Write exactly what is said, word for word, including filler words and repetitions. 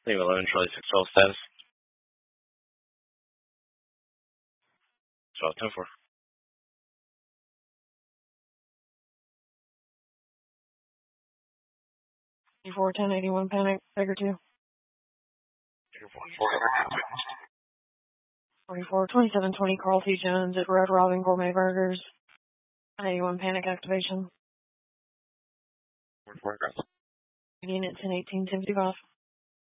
Leave eleven, Charlie six twelve status. twelve ten four. four ten eighty-one Panic, Tiger two. forty-four twenty-seven twenty Carl T. Jones at Red Robin Gourmet Burgers. eighty-one Panic activation. Unit ten eighteen ten fifty-five.